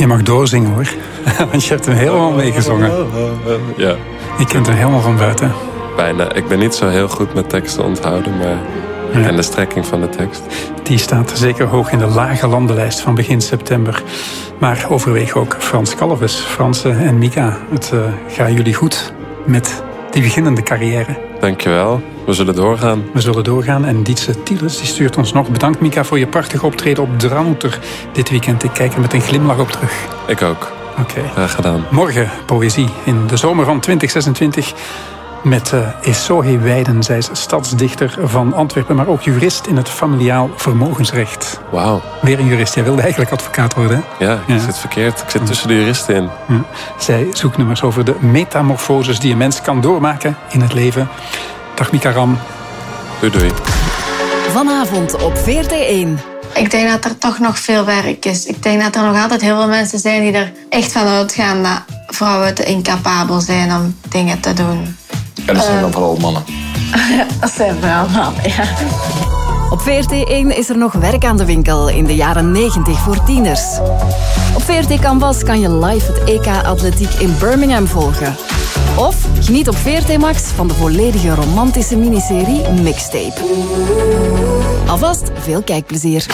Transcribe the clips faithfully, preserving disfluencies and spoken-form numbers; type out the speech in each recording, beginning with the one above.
Je mag doorzingen hoor, want je hebt hem helemaal meegezongen. Ja. Je kent hem helemaal van buiten. Bijna. Ik ben niet zo heel goed met teksten onthouden, maar ik Ja. ken de strekking van de tekst. Die staat zeker hoog in de lage landenlijst van begin september. Maar overweeg ook Frans Kalves. Franse en Mika, het uh, gaat jullie goed met die beginnende carrière. Dankjewel. We zullen doorgaan. We zullen doorgaan. En Dietse Tieles die stuurt ons nog. Bedankt Mika voor je prachtige optreden op Dranouter dit weekend. Ik kijk er met een glimlach op terug. Ik ook. Oké. Okay. Graag gedaan. Morgen poëzie in de zomer van twintig zesentwintig. Met uh, Esohe Weiden. Zij is stadsdichter van Antwerpen, maar ook jurist in het familiaal vermogensrecht. Wauw. Weer een jurist. Jij wilde eigenlijk advocaat worden, hè? Ja, ik ja. zit verkeerd. Ik zit tussen de juristen in. Ja. Zij zoekt nummers over de metamorfoses die een mens kan doormaken in het leven. Dag Mika Ram. Doei doei. Vanavond op V R T één. Ik denk dat er toch nog veel werk is. Ik denk dat er nog altijd heel veel mensen zijn die er echt van uitgaan dat vrouwen te incapabel zijn om dingen te doen. En dat zijn dan vooral mannen. Dat zijn vooral mannen, ja. Op V R T één is er nog werk aan de winkel in de jaren negentig voor tieners. Op V R T Canvas kan je live het E K Atletiek in Birmingham volgen. Of geniet op V R T Max van de volledige romantische miniserie Mixtape. Alvast veel kijkplezier.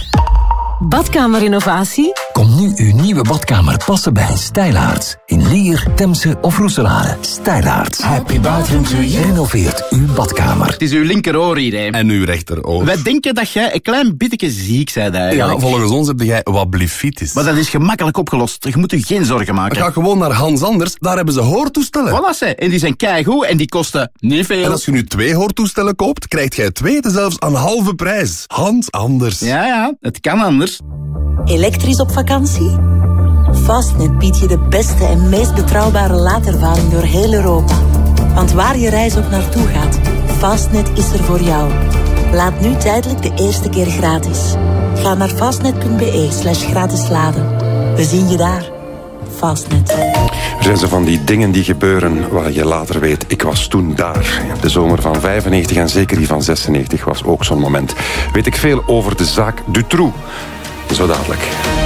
Badkamerinnovatie? Kom nu uw nieuwe badkamer passen bij Stijlaarts. In Lier, Temse of Roeselare. Stijlaarts. Happy bathroom to you. Renoveert uw badkamer. Het is uw linkeroor hier, hè. En uw rechteroor. Wij denken dat jij een klein beetje ziek bent eigenlijk. Ja, volgens ons heb jij wat blifitis. Maar dat is gemakkelijk opgelost. Je moet je geen zorgen maken. Ga gewoon naar Hans Anders, daar hebben ze hoortoestellen. Voilà, ze. En die zijn keigoed en die kosten niet veel. En als je nu twee hoortoestellen koopt, krijgt jij twee zelfs aan halve prijs. Hans Anders. Ja, ja, het kan anders. Elektrisch op vakantie? Fastnet biedt je de beste en meest betrouwbare laadervaring door heel Europa. Want waar je reis ook naartoe gaat, Fastnet is er voor jou. Laat nu tijdelijk de eerste keer gratis. Ga naar fastnet.be slash gratis laden. We zien je daar. Fastnet. Er zijn zo van die dingen die gebeuren waar je later weet, ik was toen daar. De zomer van vijfennegentig en zeker die van zesennegentig was ook zo'n moment. Weet ik veel over de zaak Dutroux. Zo dadelijk.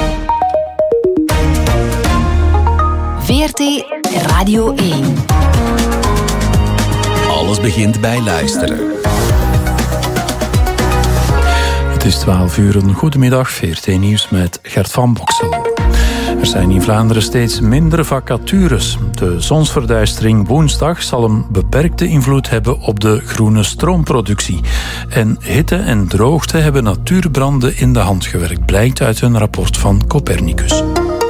V R T Radio één. Alles begint bij luisteren. Het is twaalf uur, een goedemiddag, V R T Nieuws met Gert van Boksel. Er zijn in Vlaanderen steeds minder vacatures. De zonsverduistering woensdag zal een beperkte invloed hebben op de groene stroomproductie. En hitte en droogte hebben natuurbranden in de hand gewerkt, blijkt uit een rapport van Copernicus.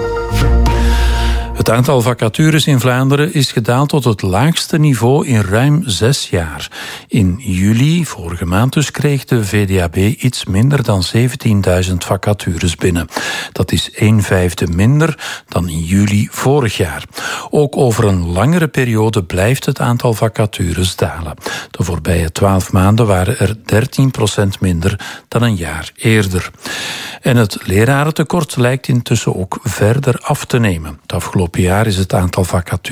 Het aantal vacatures in Vlaanderen is gedaald tot het laagste niveau in ruim zes jaar. In juli, vorige maand dus, kreeg de V D A B iets minder dan zeventienduizend vacatures binnen. Dat is een vijfde minder dan in juli vorig jaar. Ook over een langere periode blijft het aantal vacatures dalen. De voorbije twaalf maanden waren er dertien procent minder dan een jaar eerder. En het lerarentekort lijkt intussen ook verder af te nemen. Het afgelopen jaar is het aantal vacatures